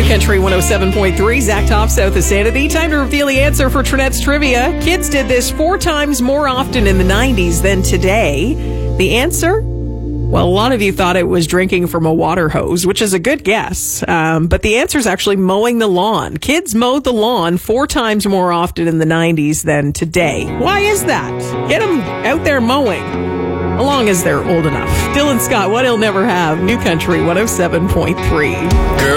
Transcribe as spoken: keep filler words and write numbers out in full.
New Country one oh seven point three, Zach Top, South of Sanity. Time to reveal the answer for Trinette's Trivia. Kids did this four times more often in the nineties than today. The answer? Well, a lot of you thought it was drinking from a water hose, which is a good guess. Um, but the answer is actually mowing the lawn. Kids mowed the lawn four times more often in the nineties than today. Why is that? Get them out there mowing, as long as they're old enough. Dylan Scott, What He'll Never Have, New Country one oh seven point three.